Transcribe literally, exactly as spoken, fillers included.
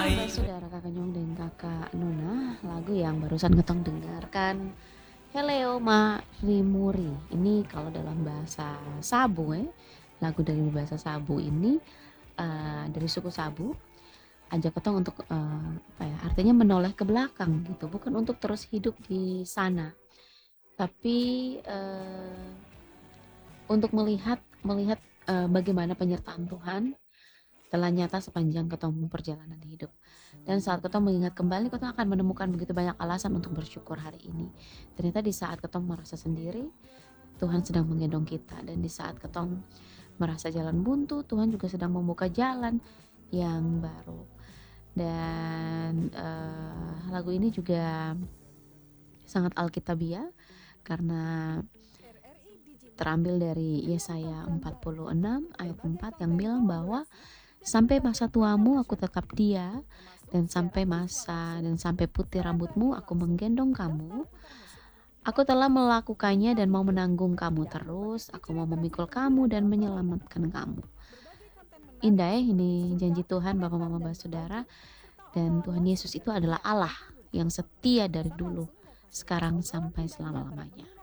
Halo saudara kakak Nyong dan kakak Nona, lagu yang barusan ketong dengarkan Heleo Marimuri. Ini kalau dalam bahasa Sabu ya, lagu dari bahasa Sabu ini uh, dari suku Sabu, ajak ketong untuk uh, apa ya? Artinya menoleh ke belakang gitu, bukan untuk terus hidup di sana, tapi uh, untuk melihat melihat uh, bagaimana penyertaan Tuhan telah nyata sepanjang ketemu perjalanan hidup. Dan saat ketemu mengingat kembali, ketemu akan menemukan begitu banyak alasan untuk bersyukur hari ini. Ternyata di saat ketemu merasa sendiri, Tuhan sedang menggendong kita. Dan di saat ketemu merasa jalan buntu, Tuhan juga sedang membuka jalan yang baru. Dan uh, lagu ini juga sangat alkitabiah karena terambil dari Yesaya empat puluh enam ayat empat yang bilang bahwa sampai masa tuamu aku tetap dia, dan sampai masa dan sampai putih rambutmu aku menggendong kamu. Aku telah melakukannya dan mau menanggung kamu terus. Aku mau memikul kamu dan menyelamatkan kamu. Indah ya ini janji Tuhan Bapak Mama Saudara. Dan Tuhan Yesus itu adalah Allah yang setia dari dulu, sekarang sampai selama-lamanya.